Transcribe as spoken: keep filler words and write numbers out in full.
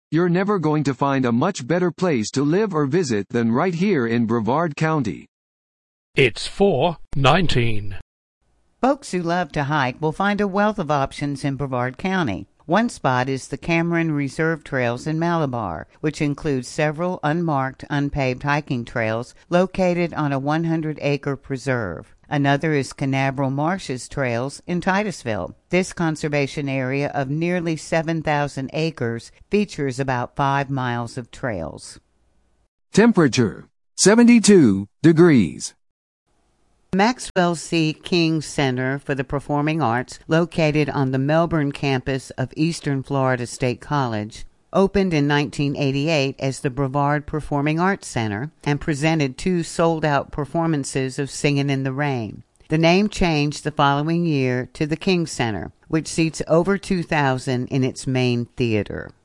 You're never going to find a much better place to live or visit than right here in Brevard County. It's four nineteen. Folks who love to hike will find a wealth of options in Brevard County. One spot is the Cameron Reserve Trails in Malabar, which includes several unmarked, unpaved hiking trails located on a one hundred acre preserve. Another is Canaveral Marshes Trails in Titusville. This conservation area of nearly seven thousand acres features about five miles of trails. Temperature, seventy-two degrees. Maxwell C. King Center for the Performing Arts, located on the Melbourne campus of Eastern Florida State College, opened in nineteen eighty-eight as the Brevard Performing Arts Center and presented two sold-out performances of Singin' in the Rain. The name changed the following year to the King Center, which seats over two thousand in its main theater.